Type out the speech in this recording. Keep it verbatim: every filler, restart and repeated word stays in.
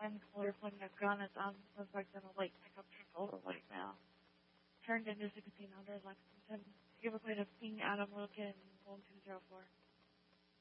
I'm color putting a gun at them was like gonna like pick up triple like now. Turned into sixteen hundred Lexington. Give a way to ping Adam Wilkin one two zero four.